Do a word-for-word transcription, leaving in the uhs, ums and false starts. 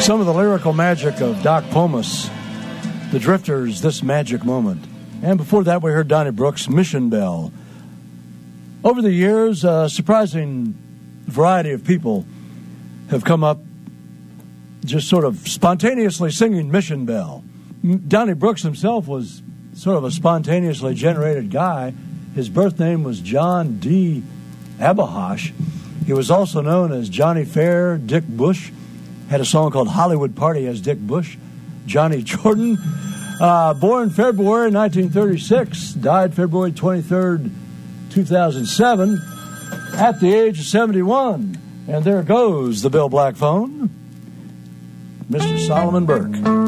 Some of the lyrical magic of Doc Pomus, the Drifters, This Magic Moment. And before that, we heard Donnie Brooks' Mission Bell. Over the years, a surprising variety of people have come up just sort of spontaneously singing Mission Bell. Donnie Brooks himself was sort of a spontaneously generated guy. His birth name was John D. Abahosh. He was also known as Johnny Fair, Dick Bush. Had a song called Hollywood Party as Dick Bush. Johnny Jordan, uh, born February nineteen thirty-six, died February twenty-third, two thousand seven, at the age of seventy-one. And there goes the Bill Black phone, Mister Solomon Burke.